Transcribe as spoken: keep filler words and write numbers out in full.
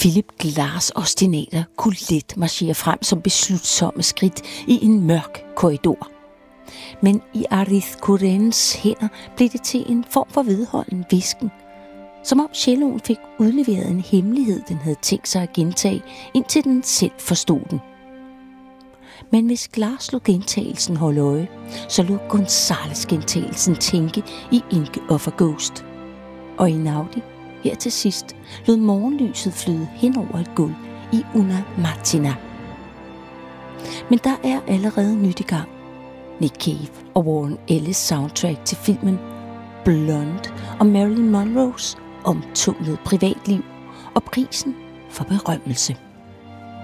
Philip Glass ostinater kunne let marchere frem som beslutsomme skridt i en mørk korridor. Men i Arith Kurens hænder blev det til en form for vedholden hvisken, som om celloen fik udleveret en hemmelighed, den havde tænkt sig at gentage, indtil den selv forstod den. Men hvis Glass lod gentagelsen holde øje, så lod Gonzales gentagelsen tænke i Ink of a Ghost. Og i Naudi, her til sidst, lod morgenlyset flyde hen over et gulv i Una Mattina. Men der er allerede nyt i gang. Nick Cave og Warren Ellis soundtrack til filmen Blonde og Marilyn Monroes omtumlede privatliv og prisen for berømmelse.